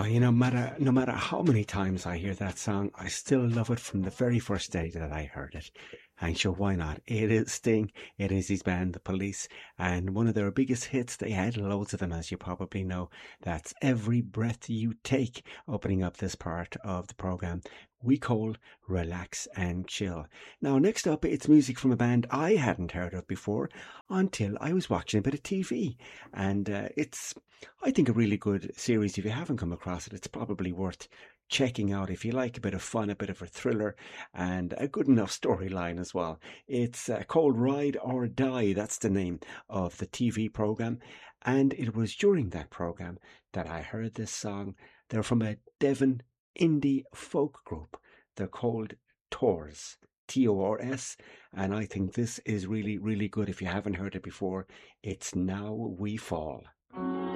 Oh, no matter how many times I hear that song, I still love it from the very first day that I heard it. And sure, why not? It is Sting, it is his band, The Police, and one of their biggest hits, they had loads of them, as you probably know. That's Every Breath You Take, opening up this part of the program we call Relax and Chill. Now, next up, it's music from a band I hadn't heard of before until I was watching a bit of TV. And it's I think a really good series. If you haven't come across it, it's probably worth checking out if you like a bit of fun, a bit of a thriller, and a good enough storyline as well. It's called Ride or Die. That's the name of the TV program. And it was during that program that I heard this song. They're from a Devon indie folk group. They're called Tors. Tors, and I think this is really, really good. If you haven't heard it before, it's Now We Fall.